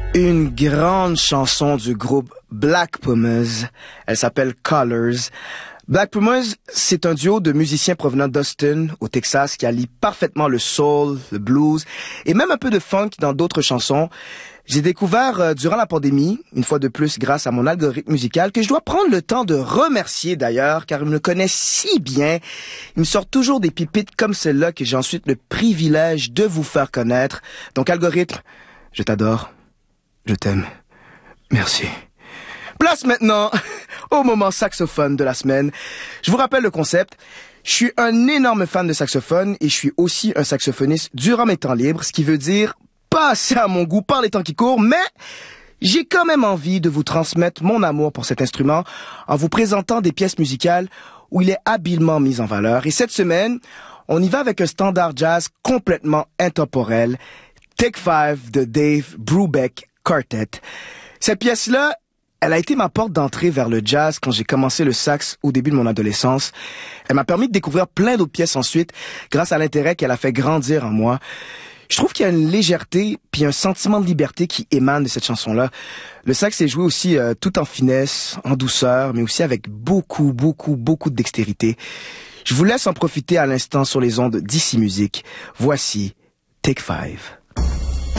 Une grande chanson du groupe Black Pumas. Elle s'appelle Colors. Black Pumas, c'est un duo de musiciens provenant d'Austin, au Texas, qui allie parfaitement le soul, le blues et même un peu de funk dans d'autres chansons. J'ai découvert durant la pandémie, une fois de plus grâce à mon algorithme musical, que je dois prendre le temps de remercier d'ailleurs, car il me connaît si bien. Il me sort toujours des pépites comme celle-là que j'ai ensuite le privilège de vous faire connaître. Donc algorithme, je t'adore. Je t'aime. Merci. Place maintenant au moment saxophone de la semaine. Je vous rappelle le concept. Je suis un énorme fan de saxophone et je suis aussi un saxophoniste durant mes temps libres, ce qui veut dire pas assez à mon goût par les temps qui courent, mais j'ai quand même envie de vous transmettre mon amour pour cet instrument en vous présentant des pièces musicales où il est habilement mis en valeur. Et cette semaine, on y va avec un standard jazz complètement intemporel, Take Five de Dave Brubeck Quartet. Cette pièce-là, elle a été ma porte d'entrée vers le jazz quand j'ai commencé le sax au début de mon adolescence. Elle m'a permis de découvrir plein d'autres pièces ensuite grâce à l'intérêt qu'elle a fait grandir en moi. Je trouve qu'il y a une légèreté puis un sentiment de liberté qui émane de cette chanson-là. Le sax est joué aussi tout en finesse, en douceur, mais aussi avec beaucoup de dextérité. Je vous laisse en profiter à l'instant sur les ondes d'Ici Musique. Voici Take Five.